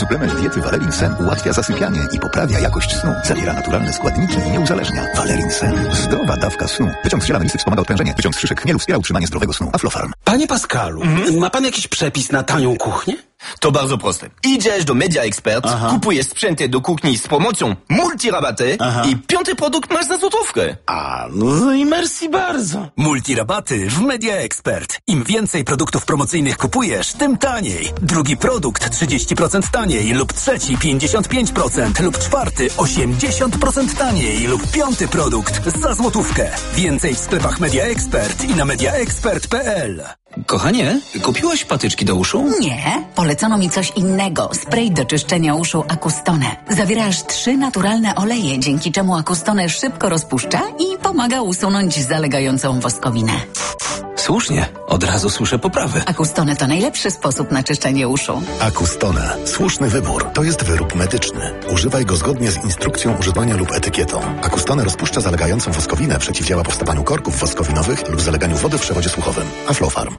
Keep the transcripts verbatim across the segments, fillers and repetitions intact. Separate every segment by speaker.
Speaker 1: Suplement diety Valerin Sen ułatwia zasypianie i poprawia jakość snu. Zawiera naturalne składniki i nie uzależnia. Valerin Sen. Zdrowa dawka snu. Wyciąg z ziela melisy wspomaga odprężenie. Wyciąg z szyszek chmielu wspiera utrzymanie zdrowego snu. Aflofarm.
Speaker 2: Panie Pascalu, mhm. ma pan jakiś przepis na tanią kuchnię?
Speaker 3: To bardzo proste. Idziesz do Media Expert, Aha. kupujesz sprzęty do kuchni z pomocą multirabaty Aha. i piąty produkt masz za złotówkę.
Speaker 2: A, no i merci bardzo.
Speaker 4: Multirabaty w Media Expert. Im więcej produktów promocyjnych kupujesz, tym taniej. Drugi produkt trzydzieści procent taniej lub trzeci pięćdziesiąt pięć procent lub czwarty osiemdziesiąt procent taniej lub piąty produkt za złotówkę. Więcej w sklepach Media Expert i na mediaexpert kropka p l.
Speaker 5: Kochanie, kupiłaś patyczki do uszu?
Speaker 6: Nie, polecono mi coś innego. Spray do czyszczenia uszu Acustone. Zawiera aż trzy naturalne oleje, dzięki czemu Acustone szybko rozpuszcza i pomaga usunąć zalegającą woskowinę.
Speaker 5: Słusznie, od razu słyszę poprawy.
Speaker 6: Acustone to najlepszy sposób na czyszczenie uszu.
Speaker 7: Acustone. Słuszny wybór. To jest wyrób medyczny. Używaj go zgodnie z instrukcją używania lub etykietą. Acustone rozpuszcza zalegającą woskowinę, przeciwdziała powstawaniu korków woskowinowych lub zaleganiu wody w przewodzie słuchowym. Aflofarm.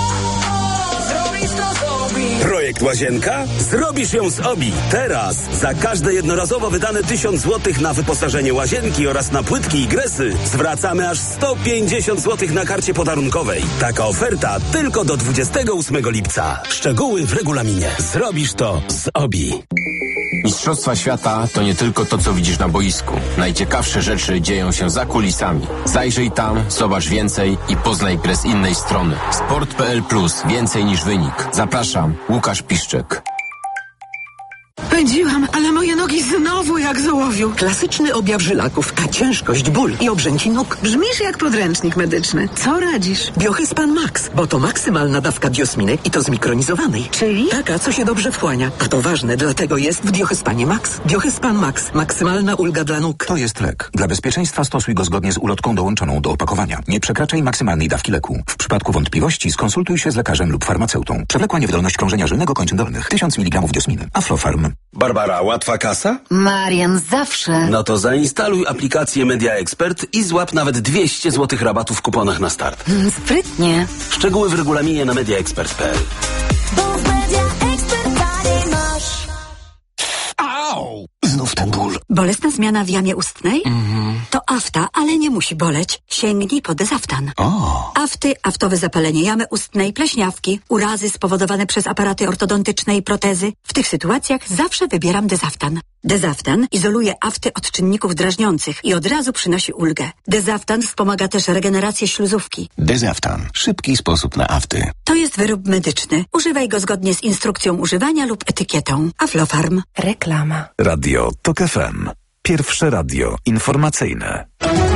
Speaker 2: Projekt Łazienka? Zrobisz ją z Obi. Teraz za każde jednorazowo wydane tysiąc złotych na wyposażenie łazienki oraz na płytki i gresy zwracamy aż sto pięćdziesiąt złotych na karcie podarunkowej. Taka oferta tylko do dwudziestego ósmego lipca. Szczegóły w regulaminie. Zrobisz to z Obi.
Speaker 8: Mistrzostwa świata to nie tylko to, co widzisz na boisku. Najciekawsze rzeczy dzieją się za kulisami. Zajrzyj tam, zobacz więcej i poznaj grę z innej strony. Sport kropka p l plus. Więcej niż wynik. Zapraszam, Łukasz Piszczek.
Speaker 9: Pędziłam, ale moje nogi znowu jak z ołowiu.
Speaker 10: Klasyczny objaw żylaków, a ciężkość, ból i obrzęki nóg.
Speaker 9: Brzmisz jak podręcznik medyczny. Co radzisz?
Speaker 10: Biohyspan Max, bo to maksymalna dawka biosminy i to zmikronizowanej.
Speaker 9: Czyli?
Speaker 10: Taka, co się dobrze wchłania. A to ważne, dlatego jest w Biohyspanie Max. Biohyspan Max. Maksymalna ulga dla nóg.
Speaker 11: To jest lek. Dla bezpieczeństwa stosuj go zgodnie z ulotką dołączoną do opakowania. Nie przekraczaj maksymalnej dawki leku. W przypadku wątpliwości skonsultuj się z lekarzem lub farmaceutą. Przewlekła niewydolność krążenia żylnego kończyn dolnych. tysiąc miligramów diosminy. Aflofarm.
Speaker 2: Barbara, łatwa kasa?
Speaker 6: Marian, zawsze.
Speaker 2: No to zainstaluj aplikację Media Expert i złap nawet dwieście złotych rabatu w kuponach na start.
Speaker 6: Mm, sprytnie.
Speaker 2: Szczegóły w regulaminie na mediaexpert kropka p l.
Speaker 12: Bo w Media Expert taniej masz.
Speaker 11: Au! Znów ten ból.
Speaker 13: Bolesna zmiana w jamie ustnej?
Speaker 11: Mhm.
Speaker 13: To afta, ale nie musi boleć. Sięgnij po Dezaftan.
Speaker 11: O.
Speaker 13: Afty, aftowe zapalenie jamy ustnej, pleśniawki, urazy spowodowane przez aparaty ortodontyczne i protezy. W tych sytuacjach zawsze wybieram Dezaftan. Dezaftan izoluje afty od czynników drażniących i od razu przynosi ulgę. Dezaftan wspomaga też regenerację śluzówki.
Speaker 11: Dezaftan. Szybki sposób na afty.
Speaker 13: To jest wyrób medyczny. Używaj go zgodnie z instrukcją używania lub etykietą. Aflofarm.
Speaker 14: Reklama.
Speaker 15: Radio Tok F M. Pierwsze radio informacyjne.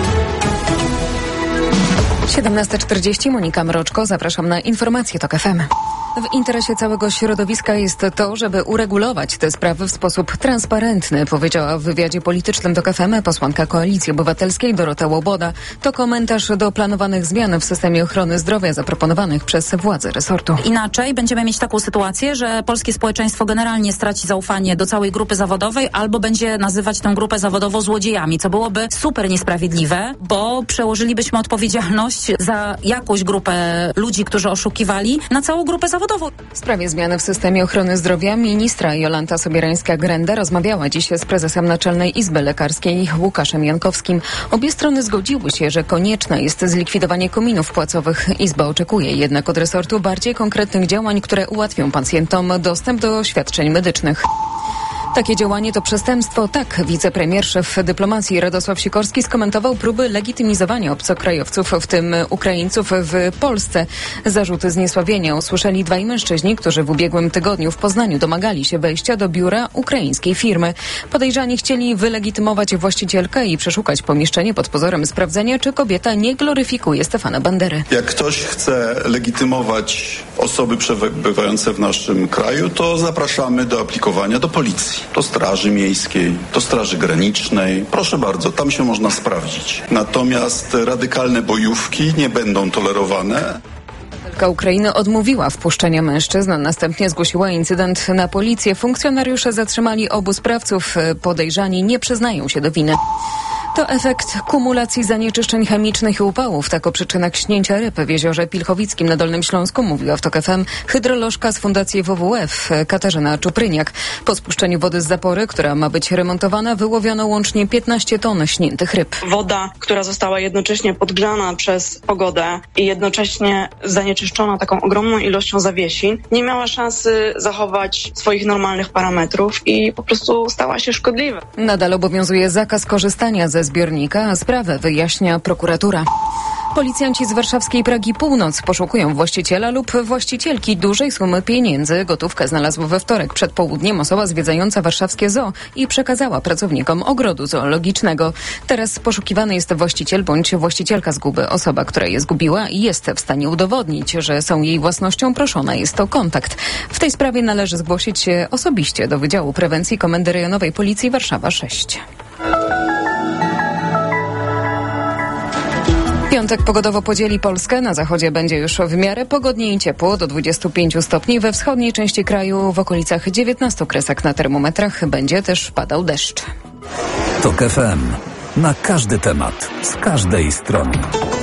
Speaker 14: siedemnasta czterdzieści, Monika Mroczko, zapraszam na informacje Tok F M. W interesie całego środowiska jest to, żeby uregulować te sprawy w sposób transparentny, powiedziała w wywiadzie politycznym Tok F M posłanka Koalicji Obywatelskiej Dorota Łoboda. To komentarz do planowanych zmian w systemie ochrony zdrowia zaproponowanych przez władze resortu.
Speaker 16: Inaczej będziemy mieć taką sytuację, że polskie społeczeństwo generalnie straci zaufanie do całej grupy zawodowej albo będzie nazywać tę grupę zawodową złodziejami, co byłoby super niesprawiedliwe, bo przełożylibyśmy odpowiedzialność za jakąś grupę ludzi, którzy oszukiwali, na całą grupę zawodową.
Speaker 14: W sprawie zmiany w systemie ochrony zdrowia ministra Jolanta Sobierańska-Grenda rozmawiała dziś z prezesem Naczelnej Izby Lekarskiej Łukaszem Jankowskim. Obie strony zgodziły się, że konieczne jest zlikwidowanie kominów płacowych. Izba oczekuje jednak od resortu bardziej konkretnych działań, które ułatwią pacjentom dostęp do świadczeń medycznych. Takie działanie to przestępstwo. Tak, wicepremier, szef dyplomacji Radosław Sikorski skomentował próby legitymizowania obcokrajowców, w tym Ukraińców, w Polsce. Zarzuty zniesławienia usłyszeli dwaj mężczyźni, którzy w ubiegłym tygodniu w Poznaniu domagali się wejścia do biura ukraińskiej firmy. Podejrzani chcieli wylegitymować właścicielkę i przeszukać pomieszczenie pod pozorem sprawdzenia, czy kobieta nie gloryfikuje Stefana Bandery.
Speaker 17: Jak ktoś chce legitymować osoby przebywające w naszym kraju, to zapraszamy do aplikowania do policji. Do Straży Miejskiej, do Straży Granicznej. Proszę bardzo, tam się można sprawdzić. Natomiast radykalne bojówki nie będą tolerowane.
Speaker 14: Ukrainy odmówiła wpuszczenia mężczyzn, następnie zgłosiła incydent na policję. Funkcjonariusze zatrzymali obu sprawców. Podejrzani nie przyznają się do winy. To efekt kumulacji zanieczyszczeń chemicznych i upałów. Tak o przyczynach śnięcia ryb w jeziorze Pilchowickim na Dolnym Śląsku mówiła w Tok F M hydrolożka z Fundacji W W F Katarzyna Czupryniak. Po spuszczeniu wody z zapory, która ma być remontowana, wyłowiono łącznie piętnaście ton śniętych ryb.
Speaker 18: Woda, która została jednocześnie podgrzana przez pogodę i jednocześnie zanieczyszczona taką ogromną ilością zawiesin, nie miała szansy zachować swoich normalnych parametrów i po prostu stała się szkodliwa.
Speaker 14: Nadal obowiązuje zakaz korzystania ze zbiornika, a sprawę wyjaśnia prokuratura. Policjanci z warszawskiej Pragi Północ poszukują właściciela lub właścicielki dużej sumy pieniędzy. Gotówkę znalazła we wtorek przed południem osoba zwiedzająca warszawskie zoo i przekazała pracownikom ogrodu zoologicznego. Teraz poszukiwany jest właściciel bądź właścicielka zguby. Osoba, która je zgubiła, jest w stanie udowodnić, że są jej własnością. Proszona jest o kontakt. W tej sprawie należy zgłosić się osobiście do Wydziału Prewencji Komendy Rejonowej Policji Warszawa sześć. Piątek pogodowo podzieli Polskę. Na zachodzie będzie już w miarę pogodnie i ciepło, do dwudziestu pięciu stopni. We wschodniej części kraju w okolicach dziewiętnastu kresek na termometrach będzie też padał deszcz.
Speaker 15: Tok F M. Na każdy temat, z każdej strony.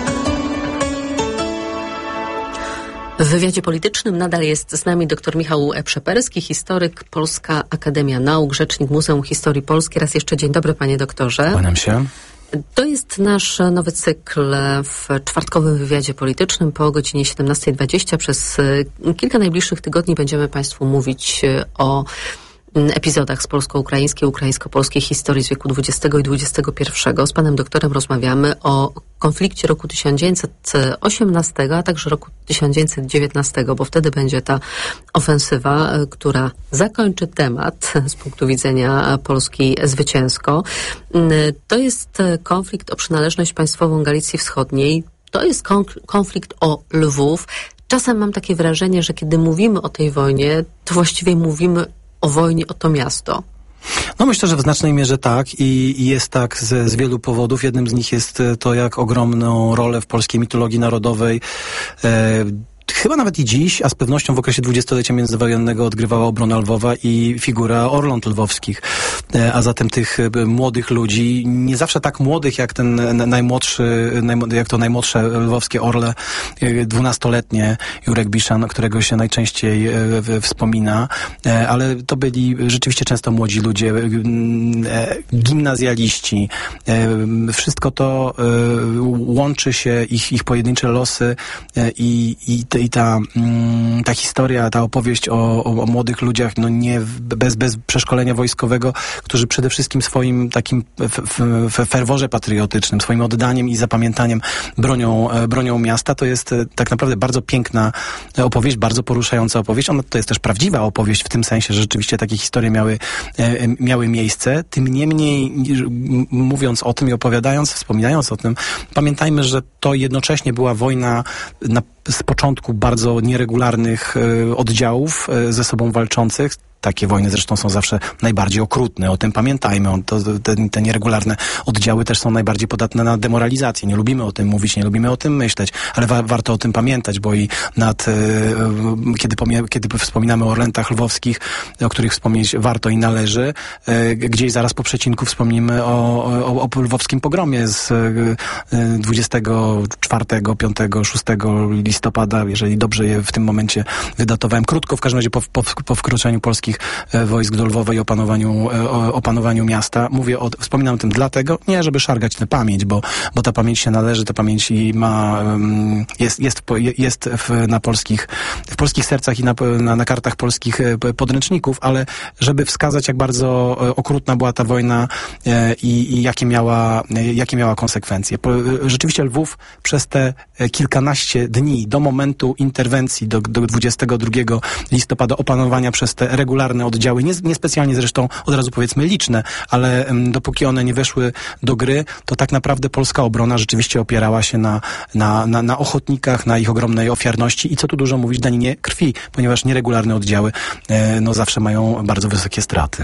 Speaker 19: W wywiadzie politycznym nadal jest z nami dr Michał Przeperski, historyk, Polska Akademia Nauk, rzecznik Muzeum Historii Polskiej. Raz jeszcze dzień dobry, panie doktorze.
Speaker 20: Kłaniam się.
Speaker 19: To jest nasz nowy cykl w czwartkowym wywiadzie politycznym po godzinie siedemnastej dwadzieścia. Przez kilka najbliższych tygodni będziemy państwu mówić o epizodach z polsko-ukraińskiej, ukraińsko-polskiej historii z wieku dwudziestego i dwudziestego pierwszego. Z panem doktorem rozmawiamy o konflikcie roku tysiąc dziewięćset osiemnastego, a także roku tysiąc dziewięćset dziewiętnastego, bo wtedy będzie ta ofensywa, która zakończy temat z punktu widzenia Polski zwycięsko. To jest konflikt o przynależność państwową Galicji Wschodniej. To jest konflikt o Lwów. Czasem mam takie wrażenie, że kiedy mówimy o tej wojnie, to właściwie mówimy o wojnie o to miasto.
Speaker 20: No myślę, że w znacznej mierze tak i, i jest tak z, z wielu powodów. Jednym z nich jest to, jak ogromną rolę w polskiej mitologii narodowej e, chyba nawet i dziś, a z pewnością w okresie dwudziestolecia międzywojennego odgrywała obrona Lwowa i figura Orląt Lwowskich. A zatem tych młodych ludzi, nie zawsze tak młodych jak ten najmłodszy, jak to najmłodsze lwowskie orle, dwunastoletnie Jurek Biszan, którego się najczęściej wspomina, ale to byli rzeczywiście często młodzi ludzie, gimnazjaliści. Wszystko to łączy się, ich, ich pojedyncze losy i, i I ta, ta historia, ta opowieść o, o, o młodych ludziach, no nie bez, bez przeszkolenia wojskowego, którzy przede wszystkim swoim takim f, f, f, ferworze patriotycznym, swoim oddaniem i zapamiętaniem bronią, bronią miasta, to jest tak naprawdę bardzo piękna opowieść, bardzo poruszająca opowieść. Ona to jest też prawdziwa opowieść w tym sensie, że rzeczywiście takie historie miały, miały miejsce. Tym niemniej, mówiąc o tym i opowiadając, wspominając o tym, pamiętajmy, że to jednocześnie była wojna na z początku bardzo nieregularnych y, oddziałów y, ze sobą walczących. Takie wojny zresztą są zawsze najbardziej okrutne. O tym pamiętajmy. On, to, te, te nieregularne oddziały też są najbardziej podatne na demoralizację. Nie lubimy o tym mówić, nie lubimy o tym myśleć, ale wa- warto o tym pamiętać, bo i nad, y, y, kiedy, pomie- kiedy wspominamy o Orlętach Lwowskich, o których wspomnieć warto i należy, y, gdzieś zaraz po przecinku wspomnimy o, o, o lwowskim pogromie z y, dwudziestego czwartego, piątego, szóstego listopada, jeżeli dobrze je w tym momencie wydatowałem. Krótko, w każdym razie po, po, po wkroczeniu polskich wojsk do Lwowa i opanowaniu, o, opanowaniu miasta. Mówię o, wspominam o tym dlatego, nie żeby szargać tę pamięć, bo, bo ta pamięć się należy, ta pamięć ma, jest, jest, jest w, na polskich, w polskich sercach i na, na, na kartach polskich podręczników, ale żeby wskazać, jak bardzo okrutna była ta wojna i, i jakie miała, jakie miała konsekwencje. Rzeczywiście Lwów przez te kilkanaście dni do momentu interwencji, do, do dwudziestego drugiego listopada, opanowania przez te regularne oddziały, nie, niespecjalnie zresztą od razu powiedzmy liczne, ale um, dopóki one nie weszły do gry, to tak naprawdę polska obrona rzeczywiście opierała się na, na, na, na ochotnikach, na ich ogromnej ofiarności i co tu dużo mówić, daninie krwi, ponieważ nieregularne oddziały e, no zawsze mają bardzo wysokie straty.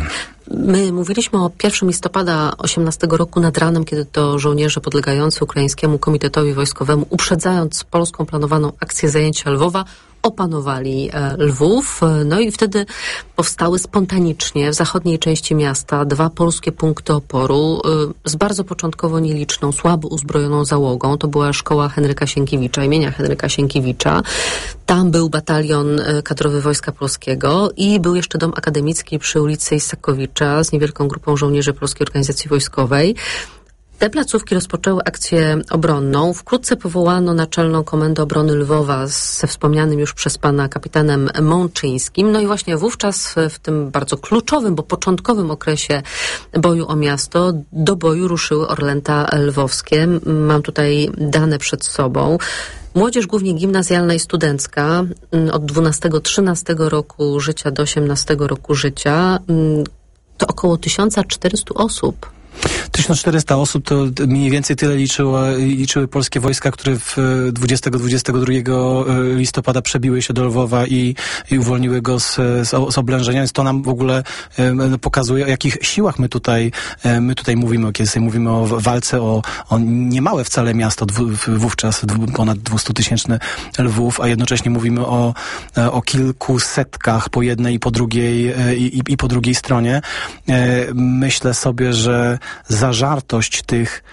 Speaker 19: My mówiliśmy o pierwszego listopada osiemnastego roku nad ranem, kiedy to żołnierze podlegający Ukraińskiemu Komitetowi Wojskowemu, uprzedzając polską planowaną akcję zajęcia Lwowa, opanowali Lwów. No i wtedy powstały spontanicznie w zachodniej części miasta dwa polskie punkty oporu z bardzo początkowo nieliczną, słabo uzbrojoną załogą. To była szkoła Henryka Sienkiewicza, imienia Henryka Sienkiewicza. Tam był batalion kadrowy Wojska Polskiego i był jeszcze dom akademicki przy ulicy Isakowicza z niewielką grupą żołnierzy Polskiej Organizacji Wojskowej. Te placówki rozpoczęły akcję obronną. Wkrótce powołano Naczelną Komendę Obrony Lwowa ze wspomnianym już przez pana kapitanem Mączyńskim. No i właśnie wówczas w tym bardzo kluczowym, bo początkowym okresie boju o miasto do boju ruszyły orlęta lwowskie. Mam tutaj dane przed sobą. Młodzież głównie gimnazjalna i studencka od dwunastego trzynastego roku życia do osiemnastego roku życia to około tysiąc czterysta osób.
Speaker 20: tysiąc czterysta osób to mniej więcej tyle liczyły, liczyły polskie wojska, które w dwudziestego dwudziestego drugiego listopada przebiły się do Lwowa i, i uwolniły go z, z, z oblężenia. Więc to nam w ogóle um, pokazuje, o jakich siłach my tutaj, um, my tutaj mówimy, kiedy sobie mówimy o walce o, o niemałe wcale miasto, dwu, wówczas ponad dwustutysięczny Lwów, a jednocześnie mówimy o, o kilku setkach po jednej i po drugiej, i, i, i po drugiej stronie. Myślę sobie, że zażartość tych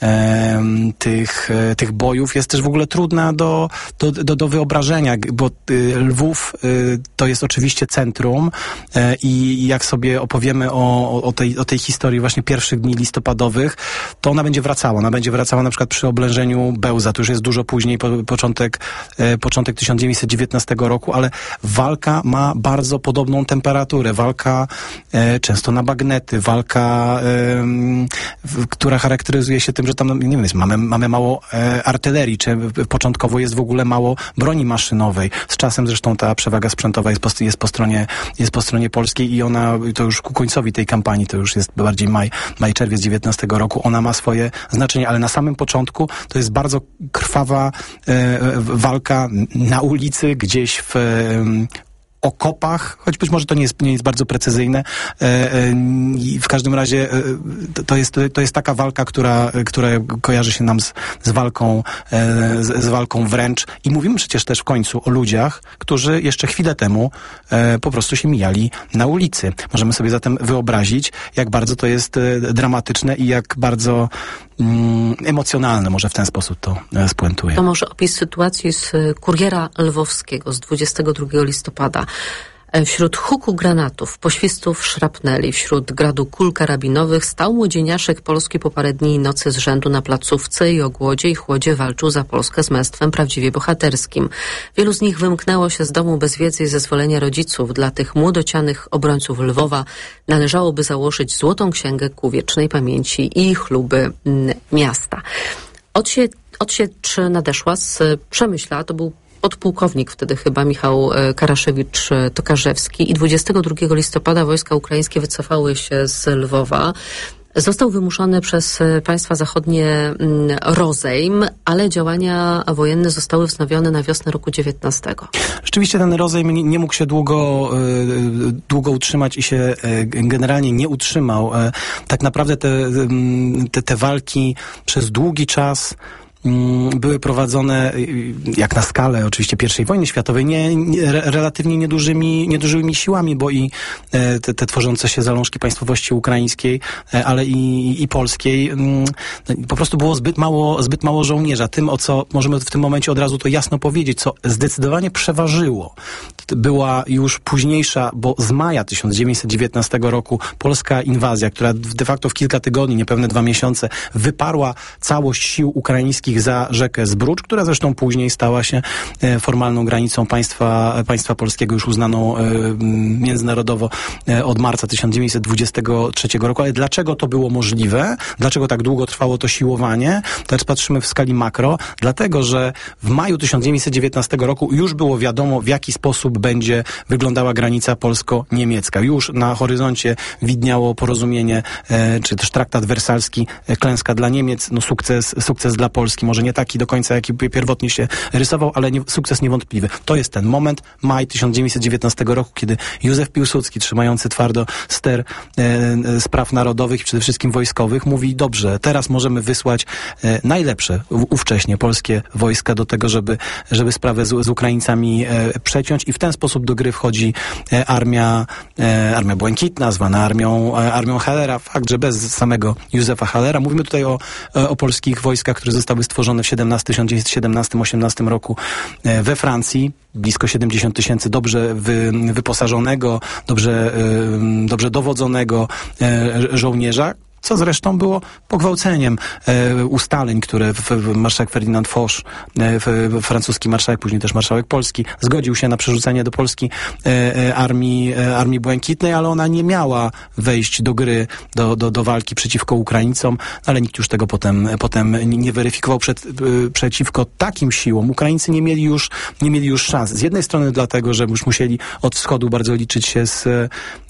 Speaker 20: Tych, tych bojów jest też w ogóle trudna do, do, do, do wyobrażenia, bo Lwów to jest oczywiście centrum i jak sobie opowiemy o, o, tej, o tej historii właśnie pierwszych dni listopadowych, to ona będzie wracała. Ona będzie wracała na przykład przy oblężeniu Bełza. To już jest dużo później, po, początek, początek tysiąc dziewięćset dziewiętnastego roku, ale walka ma bardzo podobną temperaturę. Walka e, często na bagnety, walka, e, która charakteryzuje się tym, że tam, nie wiem, mamy, mamy mało e, artylerii, czy początkowo jest w ogóle mało broni maszynowej. Z czasem zresztą ta przewaga sprzętowa jest po, jest po stronie, jest po stronie polskiej i ona, to już ku końcowi tej kampanii, to już jest bardziej maj, maj czerwiec dziewiętnastego roku, ona ma swoje znaczenie, ale na samym początku to jest bardzo krwawa e, walka na ulicy, gdzieś w e, okopach, choć być może to nie jest, nie jest bardzo precyzyjne. E, e, w każdym razie e, to, jest, to jest taka walka, która, która kojarzy się nam z, z walką e, z, z walką wręcz. I mówimy przecież też w końcu o ludziach, którzy jeszcze chwilę temu e, po prostu się mijali na ulicy. Możemy sobie zatem wyobrazić, jak bardzo to jest e, dramatyczne i jak bardzo mm, emocjonalne, może w ten sposób to e, spuentuję.
Speaker 19: To może opis sytuacji z Kuriera Lwowskiego z dwudziestego drugiego listopada. Wśród huku granatów, poświstów szrapneli, wśród gradu kul karabinowych stał młodzieniaszek polski po parę dni i nocy z rzędu na placówce i o głodzie i chłodzie walczył za Polskę z męstwem prawdziwie bohaterskim. Wielu z nich wymknęło się z domu bez wiedzy i zezwolenia rodziców. Dla tych młodocianych obrońców Lwowa należałoby założyć złotą księgę ku wiecznej pamięci i chluby miasta. Odsie, odsiecz nadeszła z Przemyśla, to był podpułkownik wtedy chyba Michał Karaszewicz-Tokarzewski i dwudziestego drugiego listopada wojska ukraińskie wycofały się z Lwowa. Został wymuszony przez państwa zachodnie rozejm, ale działania wojenne zostały wznowione na wiosnę roku dziewiętnastego.
Speaker 20: Rzeczywiście ten rozejm nie mógł się długo, długo utrzymać i się generalnie nie utrzymał. Tak naprawdę te, te, te walki przez długi czas były prowadzone jak na skalę oczywiście pierwszej wojny światowej, nie, nie, relatywnie niedużymi, niedużymi siłami, bo i te, te tworzące się zalążki państwowości ukraińskiej, ale i, i polskiej, po prostu było zbyt mało, zbyt mało żołnierza. Tym, o co możemy w tym momencie od razu to jasno powiedzieć, co zdecydowanie przeważyło, była już późniejsza, bo z maja tysiąc dziewięćset dziewiętnastego roku polska inwazja, która de facto w kilka tygodni, niepewne dwa miesiące, wyparła całość sił ukraińskich za rzekę Zbrucz, która zresztą później stała się e, formalną granicą państwa, państwa polskiego, już uznaną e, międzynarodowo e, od marca tysiąc dziewięćset dwudziestego trzeciego roku. Ale dlaczego to było możliwe? Dlaczego tak długo trwało to siłowanie? Teraz patrzymy w skali makro. Dlatego, że w maju tysiąc dziewięćset dziewiętnastego roku już było wiadomo, w jaki sposób będzie wyglądała granica polsko-niemiecka. Już na horyzoncie widniało porozumienie, e, czy też traktat wersalski, e, klęska dla Niemiec, no sukces, sukces dla Polski. Polski. Może nie taki do końca, jaki pierwotnie się rysował, ale nie, sukces niewątpliwy. To jest ten moment, maj tysiąc dziewięćset dziewiętnastego roku, kiedy Józef Piłsudski, trzymający twardo ster e, e, spraw narodowych i przede wszystkim wojskowych, mówi, dobrze, teraz możemy wysłać e, najlepsze w, ówcześnie polskie wojska do tego, żeby, żeby sprawę z, z Ukraińcami e, przeciąć i w ten sposób do gry wchodzi e, armia, e, armia błękitna, zwana armią, e, armią Hallera. Fakt, że bez samego Józefa Hallera. Mówimy tutaj o, o polskich wojskach, które zostały stworzone w tysiąc dziewięćset siedemnastym osiemnastym roku e, we Francji. Blisko siedemdziesiąt tysięcy dobrze wy, wyposażonego, dobrze, y, dobrze dowodzonego y, żołnierza, co zresztą było pogwałceniem e, ustaleń, które w, w marszałek Ferdynand Foch, e, w, francuski marszałek, później też marszałek Polski, zgodził się na przerzucenie do Polski e, e, armii, e, armii błękitnej, ale ona nie miała wejść do gry, do, do, do walki przeciwko Ukraińcom, ale nikt już tego potem, potem nie weryfikował przed, e, przeciwko takim siłom. Ukraińcy nie mieli już, nie mieli już szans. Z jednej strony dlatego, że już musieli od wschodu bardzo liczyć się z, e,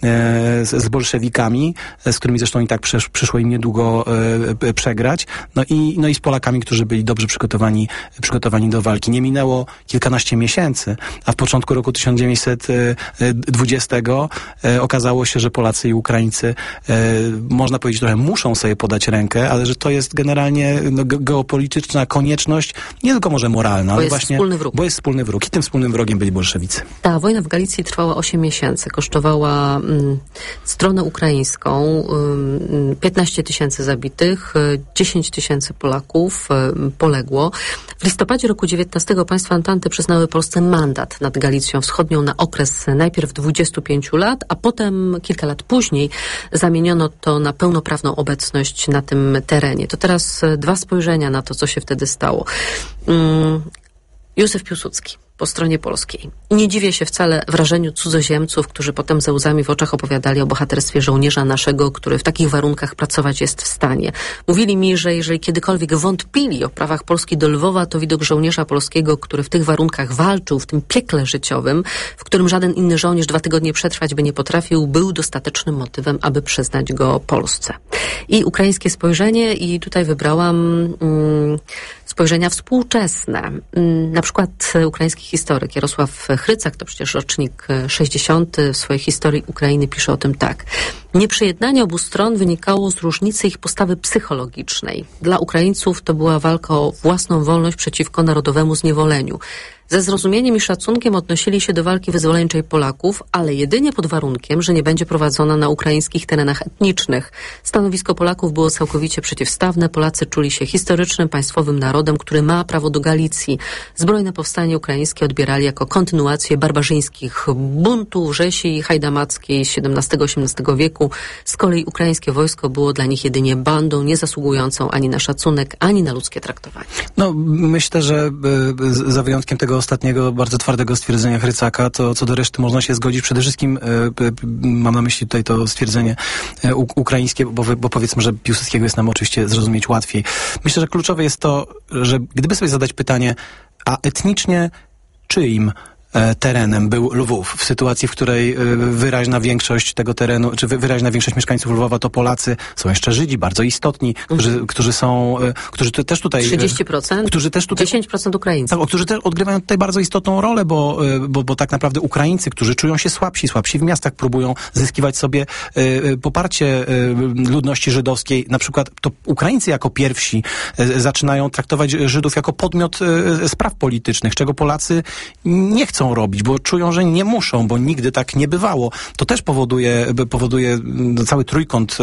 Speaker 20: z, z bolszewikami, z którymi zresztą i tak przesz, przyszło im niedługo e, przegrać. No i, no i z Polakami, którzy byli dobrze przygotowani, przygotowani do walki. Nie minęło kilkanaście miesięcy, a w początku roku tysiąc dziewięćset dwudziestego e, okazało się, że Polacy i Ukraińcy, e, można powiedzieć, trochę muszą sobie podać rękę, ale że to jest generalnie no, geopolityczna konieczność, nie tylko może moralna,
Speaker 19: bo
Speaker 20: ale
Speaker 19: jest
Speaker 20: właśnie,
Speaker 19: wspólny wróg.
Speaker 20: bo jest wspólny wróg. I tym wspólnym wrogiem byli bolszewicy.
Speaker 19: Ta wojna w Galicji trwała osiem miesięcy. Kosztowała mm, stronę ukraińską mm, piętnaście tysięcy zabitych, dziesięć tysięcy Polaków y, poległo. W listopadzie roku dziewiętnastego państwa Antanty przyznały Polsce mandat nad Galicją Wschodnią na okres najpierw dwudziestu pięciu lat, a potem kilka lat później zamieniono to na pełnoprawną obecność na tym terenie. To teraz dwa spojrzenia na to, co się wtedy stało. Mm, Józef Piłsudski po stronie polskiej. Nie dziwię się wcale wrażeniu cudzoziemców, którzy potem ze łzami w oczach opowiadali o bohaterstwie żołnierza naszego, który w takich warunkach pracować jest w stanie. Mówili mi, że jeżeli kiedykolwiek wątpili o prawach Polski do Lwowa, to widok żołnierza polskiego, który w tych warunkach walczył, w tym piekle życiowym, w którym żaden inny żołnierz dwa tygodnie przetrwać by nie potrafił, był dostatecznym motywem, aby przyznać go Polsce. I ukraińskie spojrzenie, i tutaj wybrałam mm, spojrzenia współczesne. Mm, na przykład ukraiński historyk Jarosław Chrycak, to przecież rocznik sześćdziesiąty, w swojej historii Ukrainy pisze o tym tak. Nieprzyjednanie obu stron wynikało z różnicy ich postawy psychologicznej. Dla Ukraińców to była walka o własną wolność przeciwko narodowemu zniewoleniu. Ze zrozumieniem i szacunkiem odnosili się do walki wyzwoleńczej Polaków, ale jedynie pod warunkiem, że nie będzie prowadzona na ukraińskich terenach etnicznych. Stanowisko Polaków było całkowicie przeciwstawne. Polacy czuli się historycznym, państwowym narodem, który ma prawo do Galicji. Zbrojne powstanie ukraińskie odbierali jako kontynuację barbarzyńskich buntów rzezi hajdamackiej z siedemnastego osiemnastego wieku. Z kolei ukraińskie wojsko było dla nich jedynie bandą niezasługującą ani na szacunek, ani na ludzkie traktowanie.
Speaker 20: No, myślę, że y, za wyjątkiem tego ostatniego, bardzo twardego stwierdzenia Chrycaka, to co do reszty można się zgodzić. Przede wszystkim y, y, mam na myśli tutaj to stwierdzenie y, ukraińskie, bo, bo powiedzmy, że Piłsudskiego jest nam oczywiście zrozumieć łatwiej. Myślę, że kluczowe jest to, że gdyby sobie zadać pytanie, a etnicznie czyim terenem był Lwów, w sytuacji, w której wyraźna większość tego terenu, czy wyraźna większość mieszkańców Lwowa to Polacy, są jeszcze Żydzi, bardzo istotni, którzy, mhm. którzy są, którzy też tutaj...
Speaker 19: trzydzieści procent,
Speaker 20: którzy też tutaj,
Speaker 19: dziesięć procent Ukraińców.
Speaker 20: Tak, którzy też odgrywają tutaj bardzo istotną rolę, bo, bo, bo tak naprawdę Ukraińcy, którzy czują się słabsi, słabsi w miastach, próbują zyskiwać sobie y, poparcie y, ludności żydowskiej. Na przykład to Ukraińcy jako pierwsi y, zaczynają traktować Żydów jako podmiot y, spraw politycznych, czego Polacy nie chcą robić, bo czują, że nie muszą, bo nigdy tak nie bywało. To też powoduje, powoduje cały trójkąt,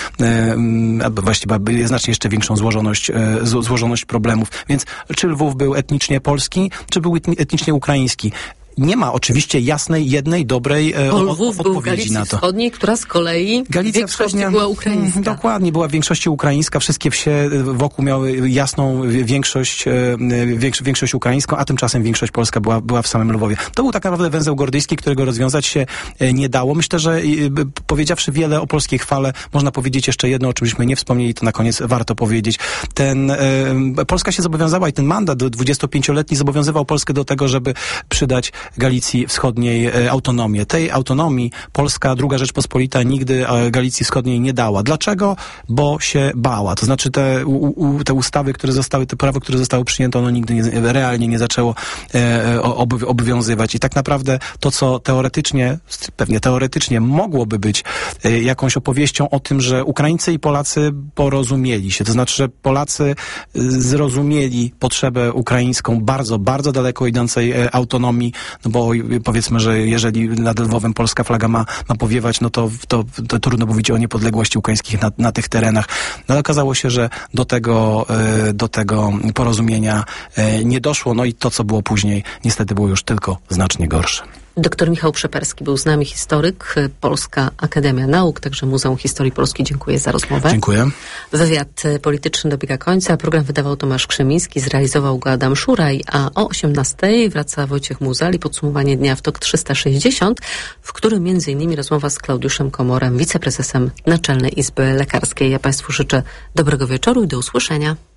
Speaker 20: e, właściwie znacznie jeszcze większą złożoność, e, złożoność problemów. Więc czy Lwów był etnicznie polski, czy był etnicznie ukraiński? Nie ma oczywiście jasnej, jednej, dobrej e, o,
Speaker 19: Lwów
Speaker 20: odpowiedzi
Speaker 19: był w Galicji
Speaker 20: na to.
Speaker 19: Wschodniej, która z kolei
Speaker 20: Galicja
Speaker 19: w większości
Speaker 20: Wschodnia
Speaker 19: była ukraińska.
Speaker 20: Dokładnie, była w większości ukraińska. Wszystkie wsie wokół miały jasną większość, większość, większość ukraińską, a tymczasem większość polska była, była w samym Lwowie. To był tak naprawdę węzeł gordyjski, którego rozwiązać się nie dało. Myślę, że powiedziawszy wiele o polskiej chwale, można powiedzieć jeszcze jedno, o czymśmy nie wspomnieli, to na koniec warto powiedzieć. Ten, e, Polska się zobowiązała i ten mandat dwudziestopięcioletni zobowiązywał Polskę do tego, żeby przydać Galicji Wschodniej autonomię. Tej autonomii Polska, Druga Rzeczpospolita nigdy Galicji Wschodniej nie dała. Dlaczego? Bo się bała. To znaczy te, u, u, te ustawy, które zostały, te prawo, które zostały przyjęte, ono nigdy nie, realnie nie zaczęło e, obow, obowiązywać. I tak naprawdę to, co teoretycznie, pewnie teoretycznie mogłoby być e, jakąś opowieścią o tym, że Ukraińcy i Polacy porozumieli się. To znaczy, że Polacy zrozumieli potrzebę ukraińską bardzo, bardzo daleko idącej e, autonomii, no bo powiedzmy, że jeżeli nad Lwowem polska flaga ma, ma powiewać, no to, to, to trudno mówić o niepodległości ukraińskich na, na tych terenach. No ale okazało się, że do tego, do tego porozumienia nie doszło, no i to, co było później, niestety było już tylko znacznie gorsze.
Speaker 19: Doktor Michał Przeperski był z nami, historyk, Polska Akademia Nauk, także Muzeum Historii Polski. Dziękuję za rozmowę.
Speaker 20: Dziękuję.
Speaker 19: Wywiad polityczny dobiega końca. Program wydawał Tomasz Krzemiński, zrealizował go Adam Szuraj, a o osiemnastej wraca Wojciech Muzal i podsumowanie dnia w TOK trzysta sześćdziesiąt, w którym między innymi rozmowa z Klaudiuszem Komorem, wiceprezesem Naczelnej Izby Lekarskiej. Ja Państwu życzę dobrego wieczoru i do usłyszenia.